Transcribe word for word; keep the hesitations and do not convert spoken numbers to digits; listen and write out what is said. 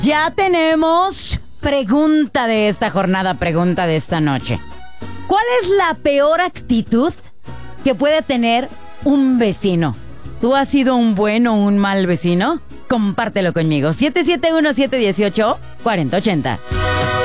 Ya tenemos pregunta de esta jornada, pregunta de esta noche. ¿Cuál es la peor actitud que puede tener un vecino? ¿Tú has sido un buen o un mal vecino? Compártelo conmigo. siete siete uno, siete uno ocho, cuatro cero ocho cero.